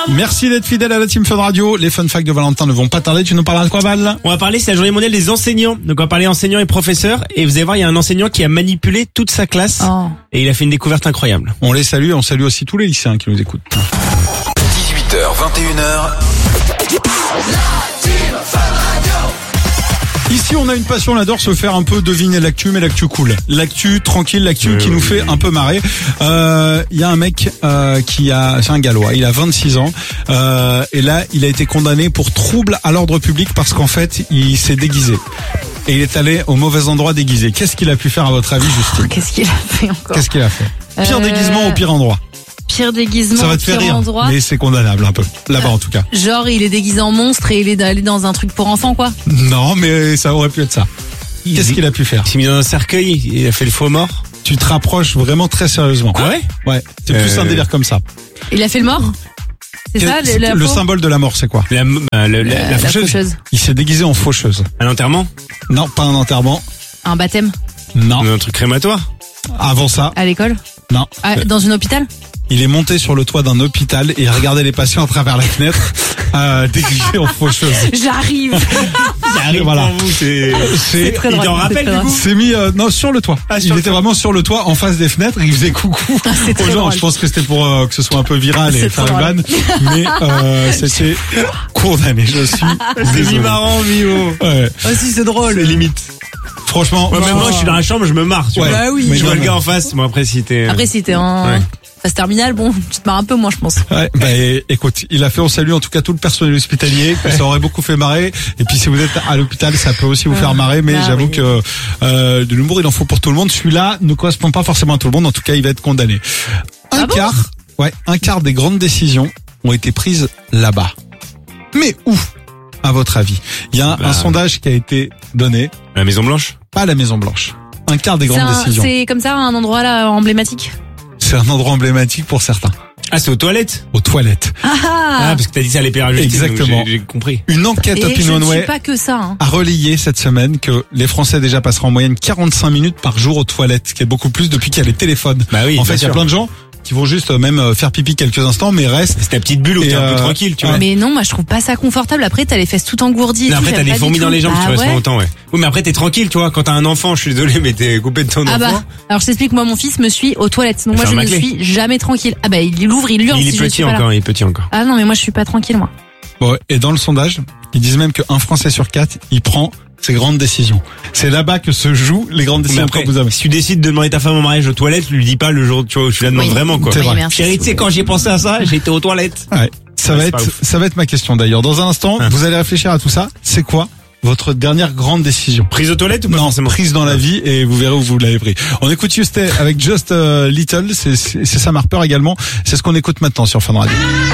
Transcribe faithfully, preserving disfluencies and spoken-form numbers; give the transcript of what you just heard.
Merci d'être fidèle à la Team Fun Radio. Les fun facts de Valentin ne vont pas tarder. Tu nous parles de quoi, Val? On va parler, c'est la journée mondiale des enseignants. Donc on va parler enseignants et professeurs. Et vous allez voir, il y a un enseignant qui a manipulé toute sa classe. Oh. Et il a fait une découverte incroyable. On les salue, on salue aussi tous les lycéens qui nous écoutent. dix-huit heures, vingt et une heures. Ici, on a une passion, on adore se faire un peu deviner l'actu, mais l'actu cool. L'actu tranquille, l'actu oui, qui oui, nous fait oui. un peu marrer. Il euh, y a un mec euh, qui a, c'est un Gallois, il a vingt-six ans, euh, et là, il a été condamné pour trouble à l'ordre public parce qu'en fait, il s'est déguisé. Et il est allé au mauvais endroit déguisé. Qu'est-ce qu'il a pu faire à votre avis, Justine? Qu'est-ce qu'il a fait encore? Qu'est-ce qu'il a fait? Pire euh... déguisement au pire endroit. Pire déguisement, ça va te faire pire rire, endroit. Mais c'est condamnable un peu, là-bas en tout cas. Genre il est déguisé en monstre et il est allé dans un truc pour enfants quoi. Non mais ça aurait pu être ça. Qu'est-ce qu'il a pu faire? Il s'est mis dans un cercueil, il a fait le faux mort. Tu te rapproches vraiment très sérieusement. Ah ouais? Ouais, c'est euh... plus un délire comme ça. Il a fait le mort? C'est que, ça le, la le symbole de la mort c'est quoi? La, euh, la, la, la, la faucheuse. faucheuse. Il s'est déguisé en faucheuse. Un enterrement? Non, pas un enterrement. Un baptême? Non. Un truc crématoire? Avant ça? À l'école? Non. Ah, dans un hôpital? Il est monté sur le toit d'un hôpital et il regardait les patients à travers la fenêtre, euh, déguisé en faucheuse. J'arrive. J'arrive. Voilà. Pour vous, c'est, c'est très drôle. Il t'en rappelle, du coup? C'est mis, euh, non, sur le toit. Ah, il était vraiment sur le toit, en face des fenêtres, et il faisait coucou ah, aux gens. Je pense que c'était pour euh, que ce soit un peu viral et faire une vanne. Mais, euh, c'était condamné. Je suis désolé. C'est marrant, Mio. Ouais. Ah, si, c'est drôle. C'est limite. Franchement. Ouais, même moi, je suis dans la chambre, je me marre, tu ouais. vois. Bah oui. Mais je vois le gars en face. Bon, après, si t'es. Après, si t'es en. Ouais. Phase terminale, bon, tu te marres un peu moins, je pense. Ouais, bah, écoute, il a fait, on salue en tout cas tout le personnel hospitalier, que ça aurait beaucoup fait marrer. Et puis si vous êtes à l'hôpital, ça peut aussi vous faire marrer, mais ah, j'avoue oui. que euh, de l'humour, il en faut pour tout le monde. Celui-là ne correspond pas forcément à tout le monde. En tout cas, il va être condamné. Un ah quart, bon ouais, un quart des grandes décisions ont été prises là-bas. Mais où, à votre avis? Il y a un, bah, un sondage qui a été donné. À la Maison Blanche? Pas à la Maison Blanche. Un quart des grandes un, décisions. C'est comme ça, un endroit là emblématique? C'est un endroit emblématique pour certains. Ah, c'est aux toilettes? Aux toilettes. Ah, ah parce que t'as dit ça à l'épée Justine. Exactement. J'ai, j'ai compris. Une enquête OpinionWay pas que ça, hein. a relayé cette semaine que les Français déjà passeront en moyenne quarante-cinq minutes par jour aux toilettes, ce qui est beaucoup plus depuis qu'il y a les téléphones. Bah oui. En fait, il y a plein de gens qui vont juste même faire pipi quelques instants, mais restent. C'est ta petite bulle où t'es euh, un peu tranquille, tu vois. Mais non, moi je trouve pas ça confortable. Après, t'as les fesses tout engourdies. Non, après, t'as des fourmis dans les jambes, ah, tu restes ouais. longtemps, ouais. Oui, mais après, t'es tranquille, tu vois. Quand t'as un enfant, je suis désolé, mais t'es coupé de ton ah enfant. Bah, alors je t'explique, moi, mon fils me suit aux toilettes. Donc moi, je ne suis jamais tranquille. Ah bah, il ouvre, il hurle. Il est si petit je suis encore, pas là. il est petit encore. Ah non, mais moi, je suis pas tranquille, moi. Bon, et dans le sondage, ils disent même qu'un Français sur quatre, il prend ses grandes décisions. C'est là-bas que se jouent les grandes décisions après, que vous avez. Si tu décides de demander ta femme en mariage aux toilettes, lui dis pas le jour, tu vois, où je la demande oui. vraiment, quoi. C'est vrai. Oui, chérie, tu sais, quand j'ai pensé à ça, j'étais aux toilettes. Ouais. Ça ouais, va être, ça va être ma question d'ailleurs. Dans un instant, hein. vous allez réfléchir à tout ça. C'est quoi votre dernière grande décision? Prise aux toilettes ou pas? Non, forcément prise dans la vie, et vous verrez où vous l'avez pris. On écoute Juste avec Just a Little. C'est, c'est, c'est Sam Harper également. C'est ce qu'on écoute maintenant sur Fun Radio.